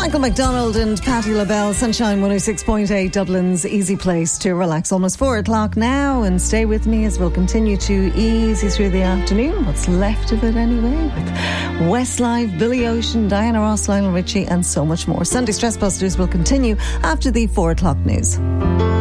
Michael McDonald and Patti LaBelle, Sunshine 106.8, Dublin's easy place to relax. Almost 4 o'clock now, and stay with me as we'll continue to ease you through the afternoon, what's left of it anyway, with Westlife, Billy Ocean, Diana Ross, Lionel Richie, and so much more. Sunday Stress Busters will continue after the 4 o'clock news.